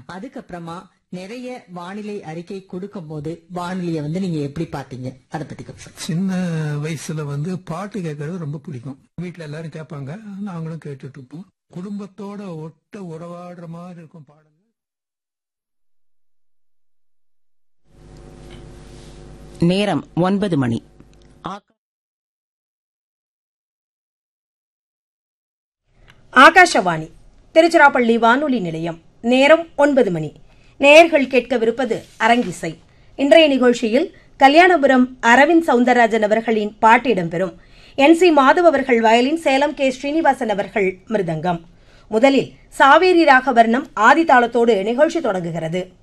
அதுக்கப்புறமா நிறைய வானிலை அறிக்கை கொடுக்கும் போது வானிலையை நீங்க எப்படி பாத்தீங்க, அதை பத்தி கொஞ்சம். சின்ன வயசுல பாட்டு கேட்கறது ரொம்ப பிடிக்கும். வீட்டுல எல்லாரும் கேட்பாங்க, நாங்களும் கேட்டுட்டு இருப்போம். குடும்பத்தோட ஒட்ட உறவாடுற மாதிரி இருக்கும் பாடல். நேரம் 9 மணி. ஆகாஷவாணி திருச்சிராப்பள்ளி வானொலி நிலையம். நேரம் 9 மணி. நேயர்கள் கேட்கவிருப்பது அரங்கிசை. இன்றைய நிகழ்ச்சியில் கல்யாணபுரம் அரவிந்த் சவுந்தரராஜன் அவர்களின் பாட்டு இடம்பெறும். NC மாதவ் அவர்கள் வயலின், சேலம் K ஸ்ரீனிவாசன் அவர்கள் மிருதங்கம். முதலில் சாவேரி ராகவர்ணம் ஆதிதாளத்தோடு நிகழ்ச்சி தொடங்குகிறது.